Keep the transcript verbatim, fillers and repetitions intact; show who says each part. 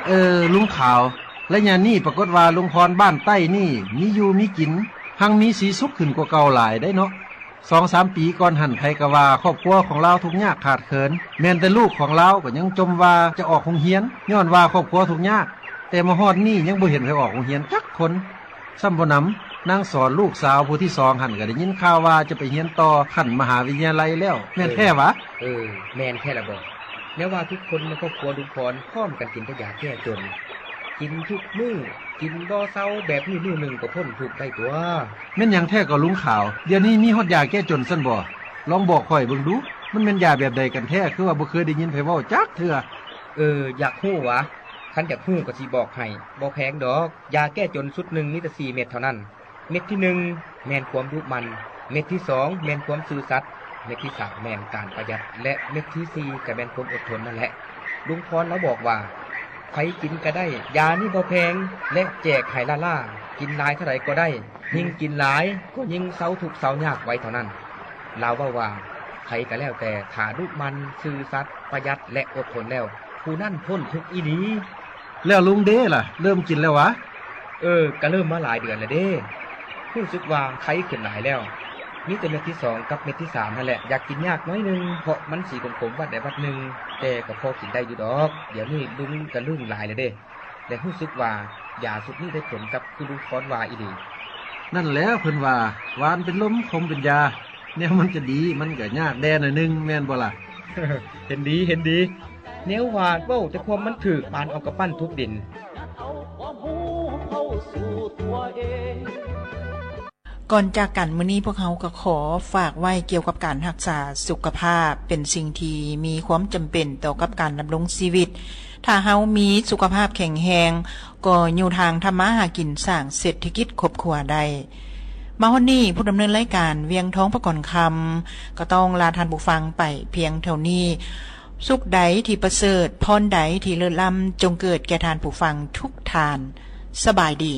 Speaker 1: เออลุงขาวและยามนี้ปรากฏว่าลุงพรบ้านใต้นี่มีอยู่มีกินหังมีสีสุขขึ้นกว่าเก่าหลายได้เนาะ สองสาม ปีก่อนหันไผก็ว่าครอบครัวของเราทุกข์ยากขาดเขินแม้นแต่ลูกของเราก็ยังจมว่าจะออกโรงเรียนย้อนว่าครอบครัวทุกข์ยากแต่มาฮอดนี้ยังบ่เห็นไผออกโรงเรียนจักคนซ้ำบ่นำนางสอนลูกสาวผู้ที่สองหันก็ได้ยินข่าวว่าจะไปเรียนต่อขั้นมหาวิทยาลัยแล้วแม่นแท้วะ
Speaker 2: เออแม่นแท้ละบ่แล้วว่าทุกคนในครอบครัวลุงพรพร้อมกันกินแต่ยาแก้จนกินทุกมื้อกินบ่เซาแบบนี้มื้อนึงก็พ้นทุกข์ได้ตัว
Speaker 1: แม่นหยังแท้ก็ลุงขาวเดี๋ยวนี้มีฮอดยาแก้จนซั่นบ่ลองบอกข่อยเบิ่งดูมันแม่นยาแบบใดกันแท้คือว่าบ่เคยได้ยินไผเว้าจักเทื่อ
Speaker 2: เอออยากฮู้วะคันอยากฮู้ก็สิบอกให้บ่แพงดอกยาแก้จนชุดนึงมีแต่สี่เม็ดเท่านั้นเม็ดที่หนึ่งแม่นความยุมันเม็ดที่สองแม่นความซื่อสัตย์เม็ดที่สามแม่นการประหยัดและเม็ดที่สี่ก็แม่นความอดทนนั่นแหละลุงพรแล้วบอกว่าใครกินก็ได้ยานี่บ่แพงและแจกให้ล่าๆกินหลายเท่าใดก็ได้ยิ่งกินหลายก็ยิ่งเซาทุกข์เซายากไว้เท่านั้นลาวว่าว่าใครก็แล้วแต่ถ้าลุมันซื่อสัตย์ประหยัดและอดทนแล้วผู้นั้นพ้นทุกข์อีหลี
Speaker 1: แล้วลุงเด้ล่ะเริ่มกินแล้ววะ
Speaker 2: เออก็เริ่มมาหลายเดือนแล้วเด้รู้สึกว่าไข้ขึ้นหลายแล้วมีแต่เม็ดที่สองกับเม็ดที่สามนั่นแหละอยากกินยากน้อยนึงเพราะมันสีขมๆวัดใดวัดนึงแต่ก็พอกินได้อยู่ดอกเดี๋ยวนี้ลุงก็ลืมหลายแล้วเด้แต่รู้สึกว่ายาสุดนี้ได้ผลกับคือลุงพรว่าอีหลี
Speaker 1: นั่นแหละเพิ่นว่าหวานเป็นลมขมเป็นยาแนวมันจะดีมันก็ยากแดหน่อยนึงแม่นบ่ล่ะ
Speaker 2: เห็นดีเห็นดีแนวหวานเว้าแต่ความมันถูกปานเอากระปั้นทุบดิน
Speaker 3: ก่อนจากกันมื้อนี้พวกเขาก็ขอฝากไว้เกี่ยวกับการรักษาสุขภาพเป็นสิ่งที่มีความจำเป็นต่อกับการดำรงชีวิตถ้าเฮามีสุขภาพแข็งแรงก็อยู่ทางทำมาหากินสร้างเศรษฐกิจครอบครัวได้มาวันนี้ผู้ดำเนินรายการเวียงท้องประก่อนคำก็ต้องลาท่านผู้ฟังไปเพียงเท่านี้สุขใดที่ประเสริฐพรใดที่เลิศล้ำจงเกิดแก่ท่านผู้ฟังทุกทานสบายดี